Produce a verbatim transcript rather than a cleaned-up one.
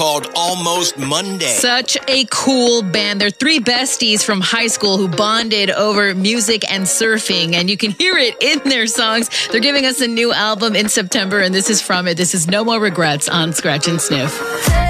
called Almost Monday. Such a cool band. They're three besties from high school who bonded over music and surfing, and you can hear it in their songs. They're giving us a new album in September, and this is from it. This is No More Regrets on Scratch and Sniff.